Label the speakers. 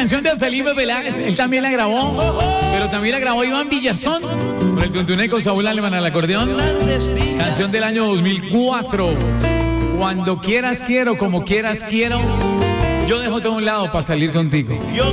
Speaker 1: canción de Felipe Peláez, él también la grabó, pero también la grabó Iván Villazón, con el tuntuné con Saúl Alemán al acordeón. Canción del año 2004. Cuando quieras quiero, como quieras quiero. Yo dejo todo a un lado para salir contigo.